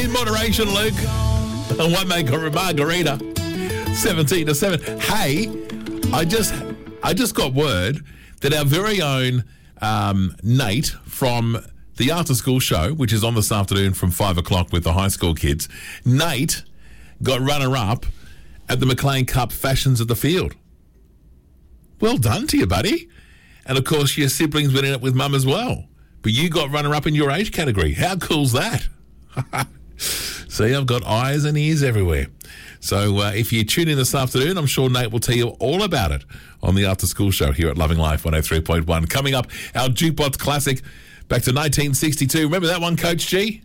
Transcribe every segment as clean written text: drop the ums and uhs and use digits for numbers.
In moderation, Luke. And one make a margarita. 17 to 7. Hey, I just got word that our very own Nate from the After School Show, which is on this afternoon from 5 o'clock with the high school kids, Nate got runner-up at the McLean Cup Fashions of the Field. Well done to you, buddy. And, of course, your siblings went in it with mum as well. But you got runner-up in your age category. How cool's that? See, I've got eyes and ears everywhere. So if you tune in this afternoon, I'm sure Nate will tell you all about it on the After School Show here at Loving Life 103.1. Coming up, our Jukebox Classic back to 1962. Remember that one, Coach G?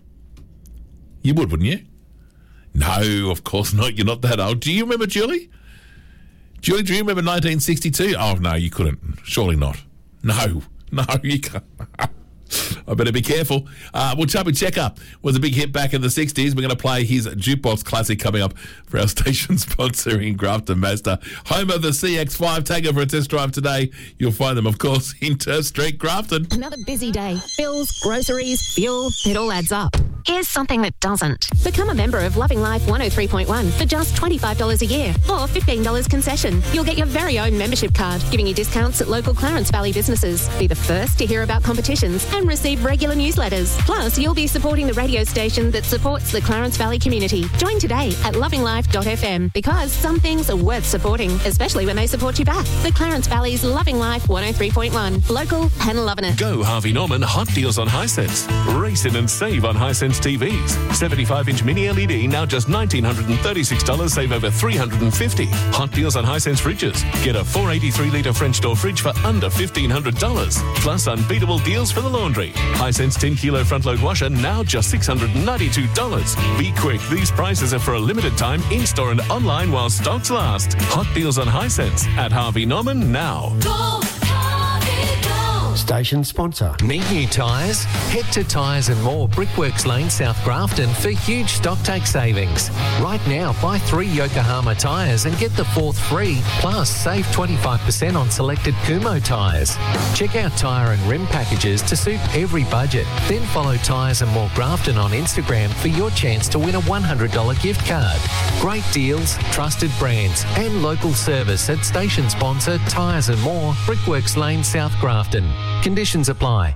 You would, wouldn't you? No, of course not. You're not that old. Do you remember, Julie? Julie, do you remember 1962? Oh, no, you couldn't. Surely not. No, you can't. I better be careful. Well, Chubby Checker was a big hit back in the 60s. We're going to play his Jukebox Classic coming up for our station sponsor in Grafton Mazda. Home of the CX-5. Take it for a test drive today. You'll find them, of course, in Turf Street, Grafton. Another busy day. Bills, groceries, fuel, it all adds up. Here's something that doesn't. Become a member of Loving Life 103.1 for just $25 a year or $15 concession. You'll get your very own membership card, giving you discounts at local Clarence Valley businesses. Be the first to hear about competitions and receive regular newsletters. Plus, you'll be supporting the radio station that supports the Clarence Valley community. Join today at lovinglife.fm because some things are worth supporting, especially when they support you back. The Clarence Valley's Loving Life 103.1. Local and loving it. Go Harvey Norman Hot Deals on Hisense. Race in and save on Hisense TVs. 75-inch mini LED now just $1,936, save over $350. Hot Deals on Hisense fridges. Get a 483-litre French door fridge for under $1,500. Plus unbeatable deals for the laundry. Hisense 10-kilo front-load washer now just $692. Be quick, these prices are for a limited time in-store and online while stocks last. Hot Deals on Hisense at Harvey Norman now. Go, Harvey, go. Station sponsor. Need new tyres? Head to Tyres and More, Brickworks Lane, South Grafton for huge stock take savings. Right now, buy 3 Yokohama tyres and get the 4th free. Plus, save 25% on selected Kumho tyres. Check out tyre and rim packages to suit every budget. Then follow Tyres and More Grafton on Instagram for your chance to win a $100 gift card. Great deals, trusted brands and local service at station sponsor Tyres and More, Brickworks Lane, South Grafton. Conditions apply.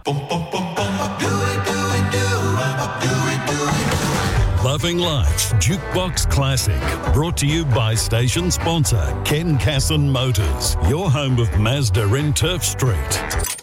Loving Life's Jukebox Classic, brought to you by station sponsor Ken Casson Motors, your home of Mazda in Turf Street.